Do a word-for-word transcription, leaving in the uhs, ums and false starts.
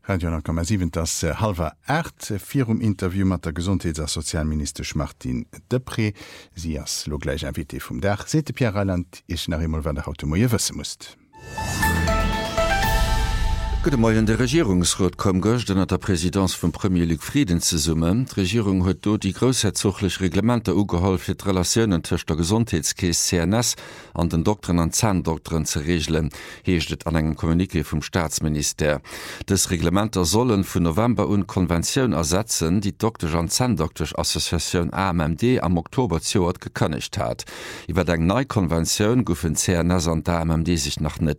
Radio neun Komma sieben das äh, halber acht vier um Interview mat der Gesundheits- und Sozialminister Martin Depré. Sie as lo gleich invité vum Dach. Sete Pierre Rland ich nach immer wann der Automoie wësse musst. Gute Morgen, der Regierungsrat kom goch den der Präsidentz vum Premier Luc Frieden ze summen. Die Regierung huet do die großherzoglich Reglementer ugeholl fir d Relationen tech der Gesundheitskees C N S an den Doktoren an Zahndoktoren ze regeln, heeschtet an engem Kommuniké vum Staatsminister. Des Reglementer sollen vun November un Konventionun ersetzen, die Doktor an Zahndoktorch Assoziation A M M D am Oktober zwoert gekënnigt hat. Iwer eng Neukonventionun goufen C N S an der A M M D sich noch net